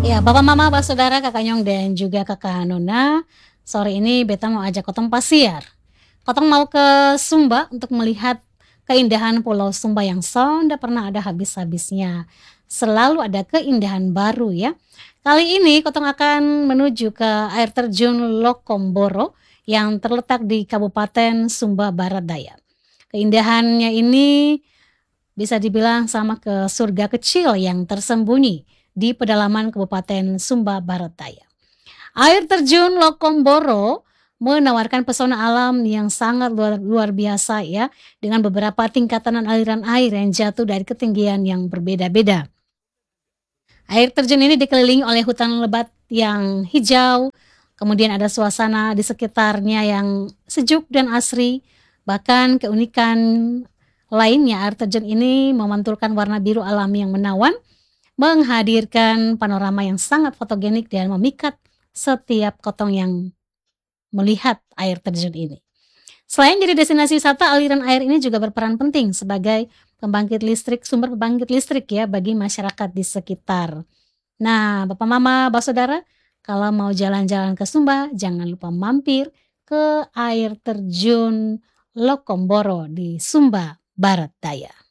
Ya, Bapak Mama, Bapak Saudara, Kakak Nyong dan juga Kakak Nona, sore ini beta mau ajak kotong pasiar. Kotong mau ke Sumba untuk melihat keindahan Pulau Sumba yang sonda pernah ada habis-habisnya. Selalu ada keindahan baru ya. Kali ini kotong akan menuju ke air terjun Lokomboro yang terletak di Kabupaten Sumba Barat Daya. Keindahannya ini bisa dibilang sama ke surga kecil yang tersembunyi di pedalaman Kabupaten Sumba Barat Daya. Air terjun Lokomboro menawarkan pesona alam yang sangat luar biasa ya, dengan beberapa tingkatan aliran air yang jatuh dari ketinggian yang berbeda-beda. Air terjun ini dikelilingi oleh hutan lebat yang hijau, kemudian ada suasana di sekitarnya yang sejuk dan asri. Bahkan keunikan lainnya, air terjun ini memantulkan warna biru alami yang menawan, menghadirkan panorama yang sangat fotogenik dan memikat setiap kotong yang melihat air terjun ini. Selain jadi destinasi wisata, aliran air ini juga berperan penting sebagai pembangkit listrik, sumber pembangkit listrik ya bagi masyarakat di sekitar. Nah, Bapak Mama, Bapak Saudara, kalau mau jalan-jalan ke Sumba, jangan lupa mampir ke air terjun Lokomboro di Sumba Barat Daya.